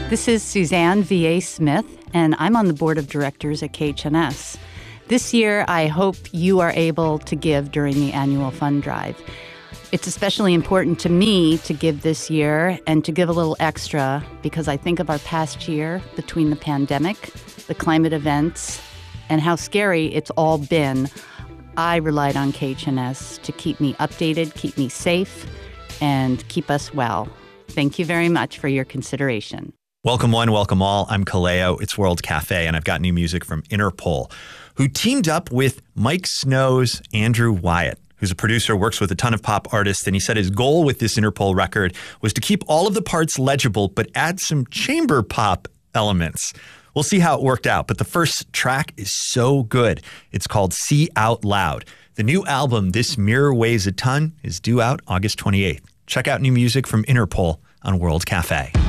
This is Suzanne V.A. Smith, and I'm on the board of directors at KHNS. This year, I hope you are able to give during the annual fund drive. It's especially important to me to give this year and to give a little extra because I think of our past year between the pandemic, the climate events, and how scary it's all been. I relied on KHNS to keep me updated, keep me safe, and keep us well. Thank you very much for your consideration. Welcome one, welcome all. I'm Kaleo. It's World Cafe, and I've got new music from Interpol, who teamed up with Mike Snow's Andrew Wyatt, who's a producer, works with a ton of pop artists, and he said his goal with this Interpol record was to keep all of the parts legible, but add some chamber pop elements. We'll see how it worked out, but the first track is so good. It's called See Out Loud. The new album, This Mirror Weighs a Ton, is due out August 28th. Check out new music from Interpol on World Cafe.